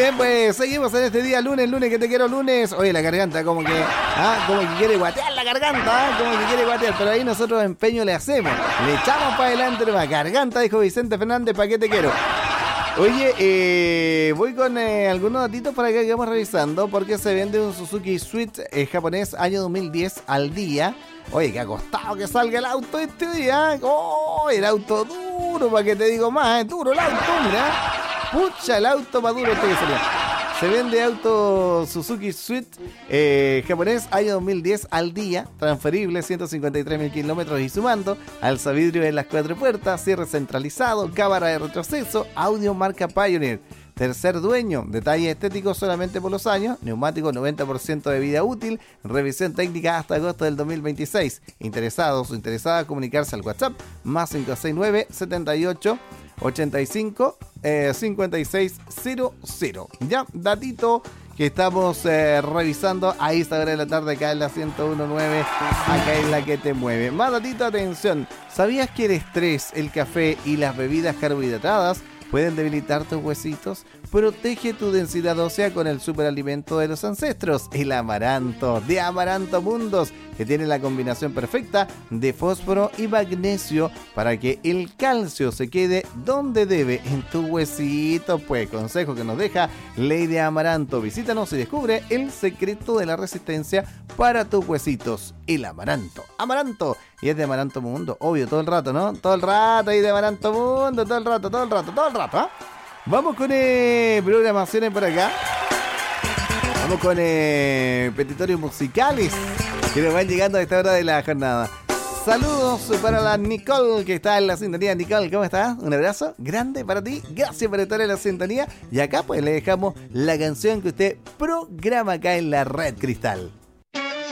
bien, pues seguimos en este día lunes que te quiero lunes. Oye, la garganta como que quiere guatear la garganta, como que quiere guatear, pero ahí nosotros empeño le hacemos. Le echamos para adelante nomás. Garganta, dijo Vicente Fernández, ¿para qué te quiero? Oye, voy con algunos datitos para que vamos revisando, porque se vende un Suzuki Swift japonés año 2010 al día. Oye, que ha costado que salga el auto este día. Oh, el auto duro, para que te digo más, duro el auto, hombre. Pucha, el auto más duro este que salió. Se vende auto Suzuki Swift japonés año 2010 al día, transferible, 153.000 kilómetros y sumando, alzavidrio en las 4 puertas, cierre centralizado, cámara de retroceso, audio marca Pioneer. Tercer dueño, detalle estético solamente por los años, neumático 90% de vida útil, revisión técnica hasta agosto del 2026. Interesados o interesadas, comunicarse al WhatsApp más 569 78 85 5600. Ya, datito que estamos revisando a esta hora de la tarde acá en la 101.9, acá en la que te mueve. Más datito, atención. ¿Sabías que el estrés, el café y las bebidas carbohidratadas pueden debilitar tus huesitos? Protege tu densidad ósea con el superalimento de los ancestros, el amaranto, de Amaranto Mundos, que tiene la combinación perfecta de fósforo y magnesio para que el calcio se quede donde debe, en tu huesito. Pues consejo que nos deja Lady Amaranto. Visítanos y descubre el secreto de la resistencia para tus huesitos. El Amaranto. Amaranto. Y es de Amaranto Mundo, obvio, todo el rato, ¿no? Todo el rato ahí de Amaranto Mundo, todo el rato, ¿ah? Vamos con programaciones por acá. Vamos con petitorios musicales que nos van llegando a esta hora de la jornada. Saludos para la Nicole que está en la sintonía. Nicole, ¿cómo estás? Un abrazo grande para ti. Gracias por estar en la sintonía. Y acá pues le dejamos la canción que usted programa acá en la Red Cristal.